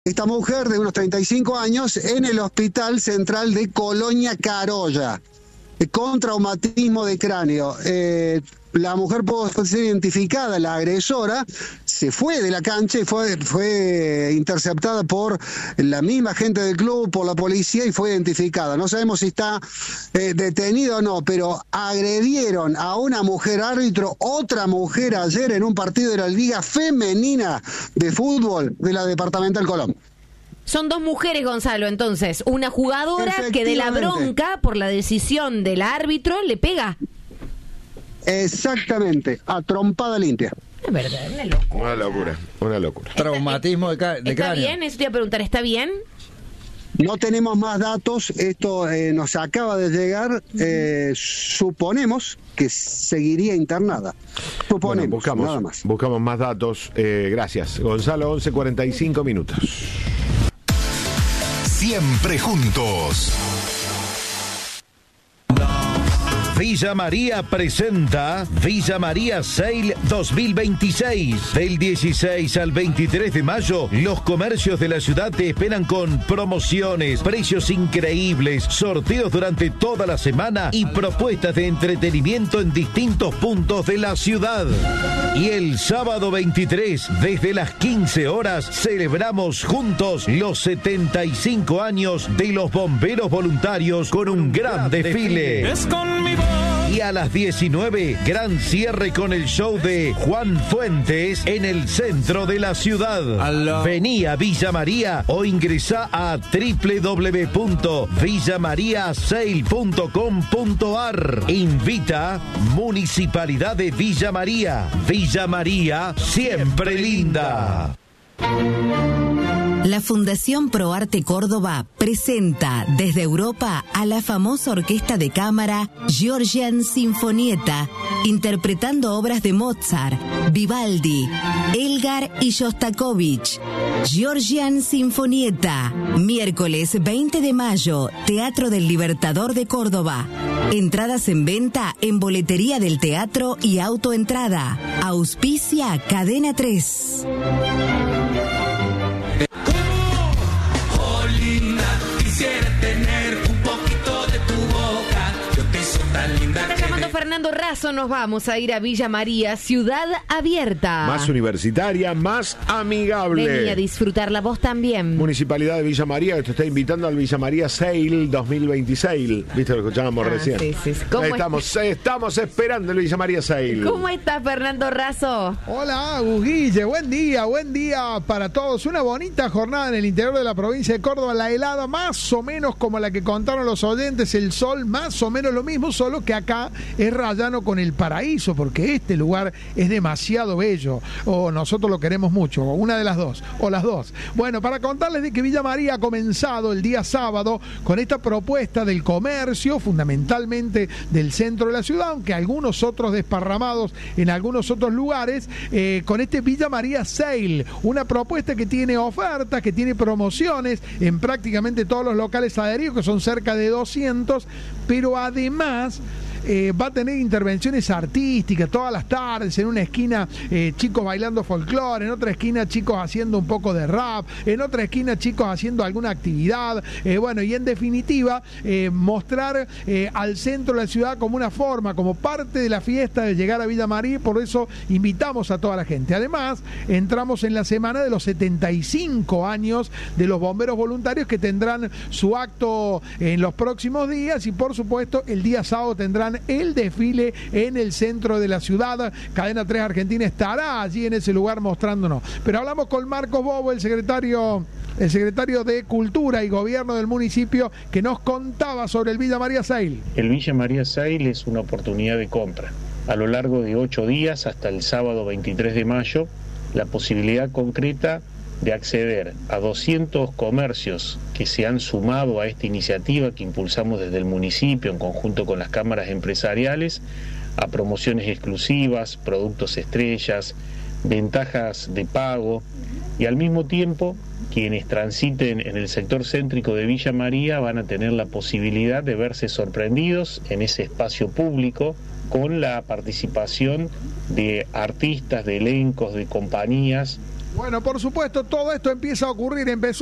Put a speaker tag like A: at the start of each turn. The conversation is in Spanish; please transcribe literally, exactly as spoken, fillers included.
A: Esta mujer de unos treinta y cinco años en el Hospital Central de Colonia Carolla, con traumatismo de cráneo. Eh, la mujer pudo ser identificada, la agresora, se fue de la cancha y fue, fue interceptada por la misma gente del club, por la policía, y fue identificada. No sabemos si está eh, detenida o no, pero agredieron a una mujer árbitro, otra mujer ayer en un partido de la Liga Femenina de Fútbol de la Departamental Colón.
B: Son dos mujeres, Gonzalo, entonces. Una jugadora que de la bronca por la decisión del árbitro le pega.
A: Exactamente, a trompada limpia.
B: Es verdad, una locura.
C: Una locura, una locura.
D: Traumatismo de, ca- de
B: ¿Está
D: cráneo.
B: bien? Eso te iba a preguntar, ¿está bien?
A: No tenemos más datos, esto eh, nos acaba de llegar, eh, suponemos que seguiría internada. Suponemos,
C: Bueno, buscamos,
A: nada más.
C: buscamos más datos. Eh, gracias. Gonzalo, once cuarenta y cinco minutos.
E: Siempre juntos.
F: Villa María presenta Villa María Sale dos mil veintiséis. Del dieciséis al veintitrés de mayo, los comercios de la ciudad te esperan con promociones, precios increíbles, sorteos durante toda la semana y propuestas de entretenimiento en distintos puntos de la ciudad. Y el sábado veintitrés, desde las quince horas, celebramos juntos los setenta y cinco años de los bomberos voluntarios con un gran desfile.
G: Es con mi voz.
F: Y a las diecinueve, gran cierre con el show de Juan Fuentes en el centro de la ciudad. Vení a Villa María o ingresá a doble u doble u doble u punto villa maría sale punto com punto a r. Invita Municipalidad de Villa María. Villa María, siempre linda.
H: La Fundación ProArte Córdoba presenta desde Europa a la famosa orquesta de cámara Georgian Sinfonietta, interpretando obras de Mozart, Vivaldi, Elgar y Shostakovich. Georgian Sinfonietta, miércoles veinte de mayo, Teatro del Libertador de Córdoba. Entradas en venta en boletería del teatro y autoentrada. Auspicia Cadena tres.
G: Quisiera tener un poquito de tu boca. Yo te hizo tan linda.
B: Está llamando Fernando Razo, nos vamos a ir a Villa María, ciudad abierta.
C: Más universitaria, más amigable.
B: Vení a disfrutarla vos también.
C: Municipalidad de Villa María, que te está invitando al Villa María Sale dos mil veintiséis. ¿Viste lo que escuchábamos
B: Ah,
C: recién?
B: sí, sí, sí. ¿Cómo
C: Estamos, estamos esperando el Villa María Sale.
B: ¿Cómo está Fernando Razo?
D: Hola, Agus Guille, buen día, buen día para todos. Una bonita jornada en el interior de la provincia de Córdoba. La helada más o menos como la que contaron los oyentes, el sol más o menos lo mismo, solo que acá es rayano con el paraíso, porque este lugar es demasiado bello, o nosotros lo queremos mucho, o una de las dos, o las dos. Bueno, para contarles de que Villa María ha comenzado el día sábado con esta propuesta del comercio, fundamentalmente del centro de la ciudad, aunque algunos otros desparramados en algunos otros lugares, eh, con este Villa María Sale, una propuesta que tiene ofertas, que tiene promociones en prácticamente todos los locales adheridos, que son cerca de doscientos, pero además Eh, va a tener intervenciones artísticas todas las tardes, en una esquina eh, chicos bailando folclore, en otra esquina chicos haciendo un poco de rap, en otra esquina chicos haciendo alguna actividad, eh, bueno, y en definitiva eh, mostrar eh, al centro de la ciudad como una forma, como parte de la fiesta de llegar a Villa María, y por eso invitamos a toda la gente. Además, entramos en la semana de los setenta y cinco años de los bomberos voluntarios, que tendrán su acto en los próximos días, y por supuesto el día sábado tendrán el desfile en el centro de la ciudad. Cadena tres Argentina estará allí en ese lugar mostrándonos. Pero hablamos con Marcos Bobo, el secretario el secretario de Cultura y Gobierno del municipio, que nos contaba sobre el Villa María Sale.
I: El Villa María Sale es una oportunidad de compra. A lo largo de ocho días, hasta el sábado veintitrés de mayo, la posibilidad concreta de acceder a doscientos comercios que se han sumado a esta iniciativa que impulsamos desde el municipio en conjunto con las cámaras empresariales, a promociones exclusivas, productos estrellas, ventajas de pago, y al mismo tiempo quienes transiten en el sector céntrico de Villa María van a tener la posibilidad de verse sorprendidos en ese espacio público con la participación de artistas, de elencos, de compañías
D: Bueno, por supuesto, todo esto empieza a ocurrir. Empezó